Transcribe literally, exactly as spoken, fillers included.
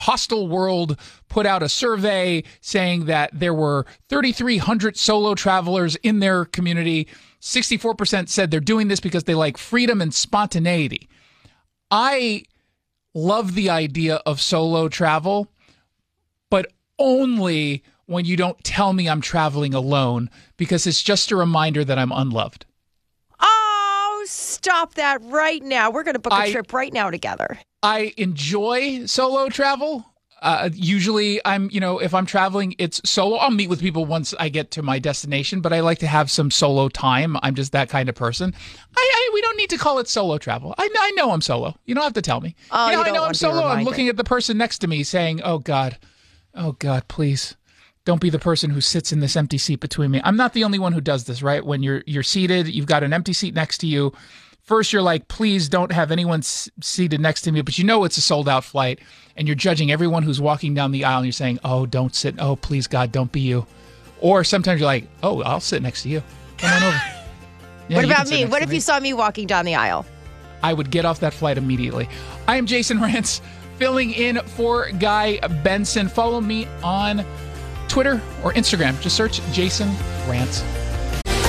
Hostel World put out a survey saying that there were thirty-three hundred solo travelers in their community. sixty-four percent said they're doing this because they like freedom and spontaneity. I love the idea of solo travel, but only when you don't tell me I'm traveling alone, because it's just a reminder that I'm unloved. Oh, stop that right now. We're going to book a I, trip right now together. I enjoy solo travel. Uh, usually I'm, you know, if I'm traveling, it's solo. I'll meet with people once I get to my destination, but I like to have some solo time. I'm just that kind of person. I, I we don't need to call it solo travel. I, I know I'm solo. You don't have to tell me. Oh, you know, you I don't know want I'm to be solo. I'm reminded. looking at the person next to me saying, oh God, oh God, please. Don't be the person who sits in this empty seat between me. I'm not the only one who does this, right? When you're you're seated, you've got an empty seat next to you. First, you're like, please don't have anyone s- seated next to me, but you know it's a sold-out flight, and you're judging everyone who's walking down the aisle, and you're saying, oh, don't sit. Oh, please, God, don't be you. Or sometimes you're like, oh, I'll sit next to you. Come on over. Yeah, What you can about sit me? next What to if me. you saw me walking down the aisle? I would get off that flight immediately. I am Jason Rantz, filling in for Guy Benson. Follow me on Twitter or Instagram. Just search Jason Rantz.